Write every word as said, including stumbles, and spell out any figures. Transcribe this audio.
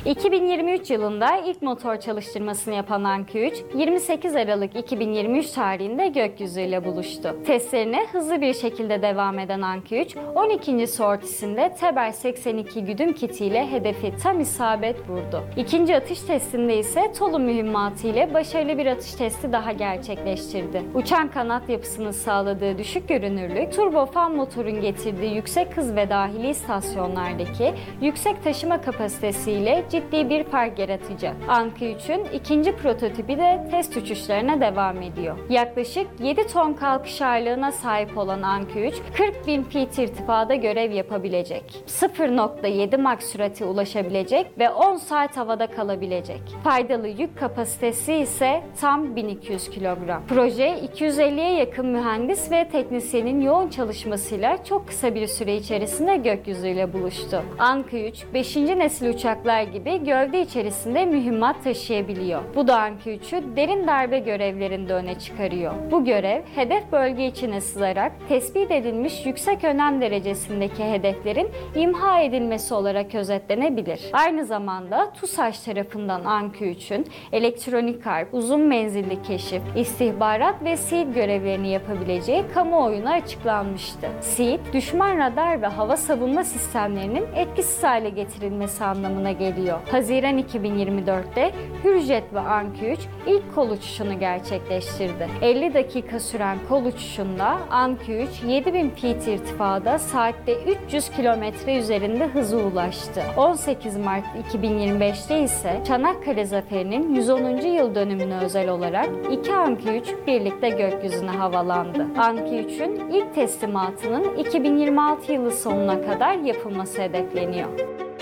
iki bin yirmi üç yılında ilk motor çalıştırmasını yapan Anka üç, yirmi sekiz Aralık iki bin yirmi üç tarihinde gökyüzüyle buluştu. Testlerine hızlı bir şekilde devam eden Anka üç, on ikinci sortisinde Teber seksen iki güdüm kitiyle hedefi tam isabet vurdu. İkinci atış testinde ise Tolu mühimmatı ile başarılı bir atış testi daha gerçekleştirdi. Uçan kanat yapısının sağladığı düşük görünürlük, turbofan motorun getirdiği yüksek hız ve dahili istasyonlardaki yüksek taşıma kapasitesiyle ciddi bir fark yaratacak. Anka üçün ikinci prototipi de test uçuşlarına devam ediyor. Yaklaşık yedi ton kalkış ağırlığına sahip olan Anka üç, kırk bin feet irtifada görev yapabilecek. sıfır nokta yedi Mach sürate ulaşabilecek ve on saat havada kalabilecek. Faydalı yük kapasitesi ise tam bin iki yüz kilogram. Proje iki yüz elliye yakın mühendis ve teknisyenin yoğun çalışmasıyla çok kısa bir süre içerisinde gökyüzüyle buluştu. Anka üç, beşinci nesil uçaklar gibi gövde içerisinde mühimmat taşıyabiliyor. Bu da Anka üçü derin darbe görevlerinde öne çıkarıyor. Bu görev, hedef bölge içine sızarak tespit edilmiş yüksek önem derecesindeki hedeflerin imha edilmesi olarak özetlenebilir. Aynı zamanda TUSAŞ tarafından Anka üçün elektronik harp, uzun menzilli keşif, istihbarat ve SEAD görevlerini yapabileceği kamuoyuna açıklanmıştı. SEAD, düşman radar ve hava savunma sistemlerinin etkisiz hale getirilmesi anlamına geliyor. Haziran iki bin yirmi dörtte Hürjet ve Anka üç ilk kol uçuşunu gerçekleştirdi. elli dakika süren kol uçuşunda Anka üç yedi bin feet irtifada saatte üç yüz kilometre üzerinde hıza ulaştı. on sekiz Mart iki bin yirmi beşte ise Çanakkale Zaferi'nin yüz onuncu yıl dönümüne özel olarak iki Anka üç birlikte gökyüzüne havalandı. Anka üçün ilk teslimatının iki bin yirmi altı yılı sonuna kadar yapılması hedefleniyor.